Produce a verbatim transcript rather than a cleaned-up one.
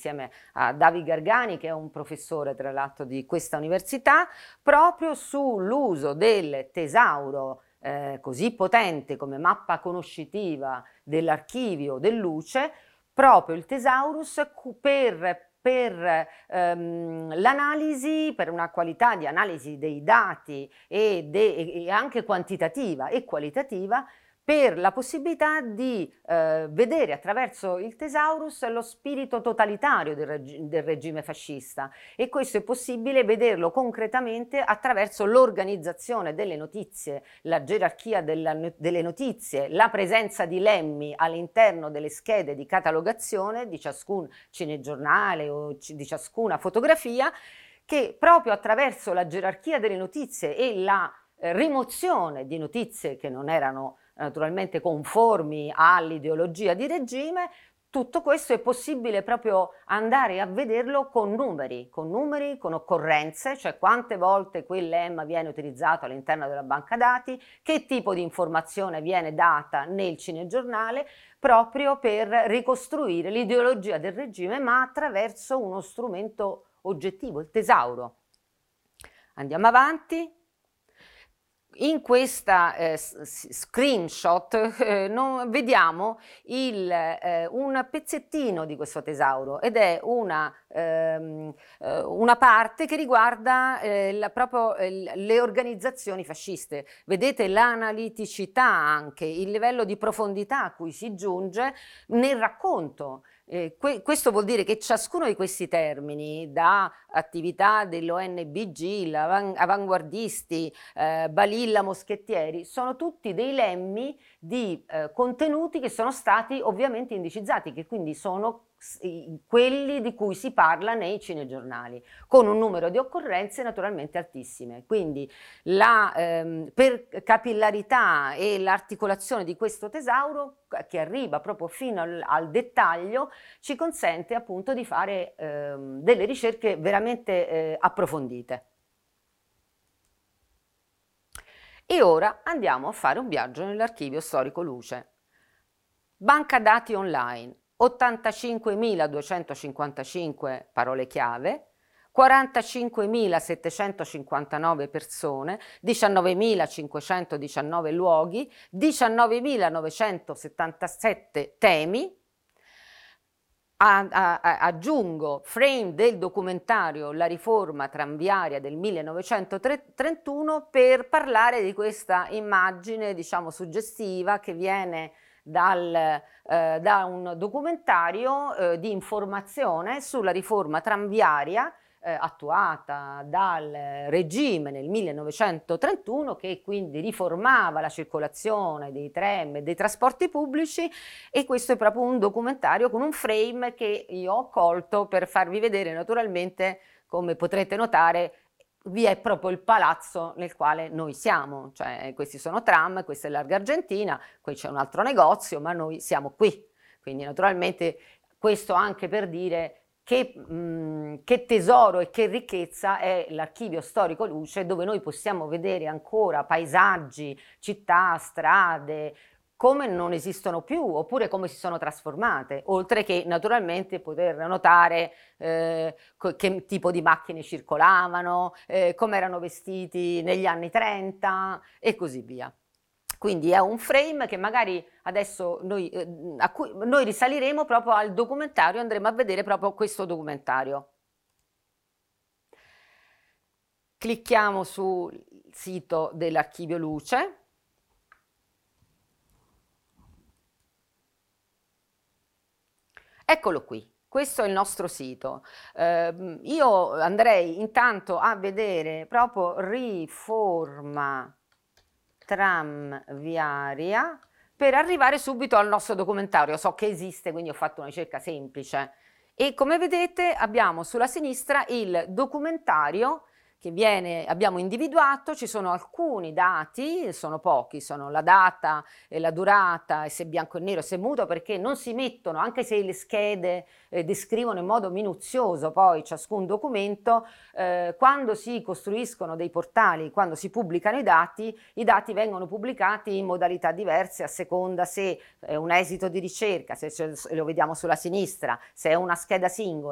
insieme a David Gargani, che è un professore tra l'altro di questa università, proprio sull'uso del tesauro eh, così potente come mappa conoscitiva dell'archivio del Luce, proprio il Thesaurus per per ehm, l'analisi, per una qualità di analisi dei dati e, de, e anche quantitativa e qualitativa, per la possibilità di eh, vedere attraverso il Thesaurus lo spirito totalitario del, reg del regime fascista, e questo è possibile vederlo concretamente attraverso l'organizzazione delle notizie, la gerarchia della, delle notizie, la presenza di lemmi all'interno delle schede di catalogazione di ciascun cinegiornale o di ciascuna fotografia, che proprio attraverso la gerarchia delle notizie e la eh, rimozione di notizie che non erano naturalmente conformi all'ideologia di regime, tutto questo è possibile proprio andare a vederlo con numeri, con numeri, con occorrenze, cioè quante volte quel lemma viene utilizzato all'interno della banca dati, che tipo di informazione viene data nel cinegiornale, proprio per ricostruire l'ideologia del regime, ma attraverso uno strumento oggettivo, il tesauro. Andiamo avanti. In questa eh, screenshot eh, non, vediamo il, eh, un pezzettino di questo tesauro, ed è una, ehm, eh, una parte che riguarda eh, la, proprio eh, le organizzazioni fasciste. Vedete l'analiticità, anche il livello di profondità a cui si giunge nel racconto. Eh, que questo vuol dire che ciascuno di questi termini, da attività dell'O N B G, l'avan avanguardisti, eh, Balilla, Moschettieri, sono tutti dei lemmi di eh, contenuti che sono stati ovviamente indicizzati, che quindi sono quelli di cui si parla nei cinegiornali, con un numero di occorrenze naturalmente altissime. Quindi la, ehm, per capillarità e l'articolazione di questo tesauro, che arriva proprio fino al, al dettaglio, ci consente appunto di fare ehm, delle ricerche veramente eh, approfondite. E ora andiamo a fare un viaggio nell'archivio storico Luce. Banca dati online, ottantacinquemiladuecentocinquantacinque parole chiave, quarantacinquemilasettecentocinquantanove persone, diciannovemilacinquecentodiciannove luoghi, diciannovemilanovecentosessantasette temi. A, a, a, aggiungo frame del documentario La riforma tranviaria del millenovecentotrentuno per parlare di questa immagine, diciamo, suggestiva che viene dal, eh, da un documentario eh, di informazione sulla riforma tranviaria eh, attuata dal regime nel millenovecentotrentuno, che quindi riformava la circolazione dei tram e dei trasporti pubblici, e questo è proprio un documentario con un frame che io ho colto per farvi vedere. Naturalmente, come potrete notare, vi è proprio il palazzo nel quale noi siamo, cioè questi sono tram, questa è Larga Argentina, qui c'è un altro negozio, ma noi siamo qui. Quindi naturalmente questo anche per dire che, mh, che tesoro e che ricchezza è l'archivio storico Luce, dove noi possiamo vedere ancora paesaggi, città, strade, come non esistono più, oppure come si sono trasformate, oltre che naturalmente poter notare eh, che tipo di macchine circolavano, eh, come erano vestiti negli anni trenta e così via. Quindi è un frame che magari adesso noi, eh, a cui noi risaliremo proprio al documentario, andremo a vedere proprio questo documentario. Clicchiamo sul sito dell'archivio Luce. Eccolo qui, questo è il nostro sito. Eh, io andrei intanto a vedere proprio riforma tranviaria per arrivare subito al nostro documentario. So che esiste, quindi ho fatto una ricerca semplice. E come vedete abbiamo sulla sinistra il documentario che viene, abbiamo individuato. Ci sono alcuni dati, sono pochi, sono la data, e la durata, e se bianco e nero, se muto, perché non si mettono, anche se le schede eh, descrivono in modo minuzioso poi ciascun documento, eh, quando si costruiscono dei portali, quando si pubblicano i dati, i dati vengono pubblicati in modalità diverse a seconda se è un esito di ricerca, se lo vediamo sulla sinistra, se è una scheda singola,